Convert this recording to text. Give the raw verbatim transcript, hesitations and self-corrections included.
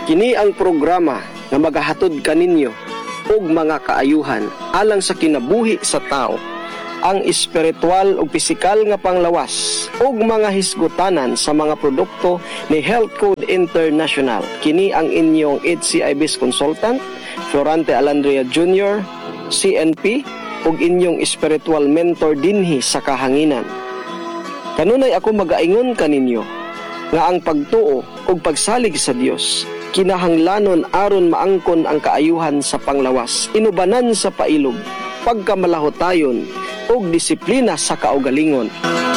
Kini ang programa nga magahatod kaninyo og mga kaayuhan alang sa kinabuhi sa tao, ang espiritual ug pisikal nga panglawas ug mga hisgutanan sa mga produkto ni Health Code International. Kini ang inyong H C I B's consultant, Florante Alandria Junior, C N P, ug inyong spiritual mentor dinhi sa kahanginan. Kanunay ako magaingon kaninyo nga ang pagtuo ug pagsalig sa Dios kinahanglanon aron maangkon ang kaayuhan sa panglawas, inubanan sa pailog, pagkamalahotayon ug disiplina sa kaugalingon.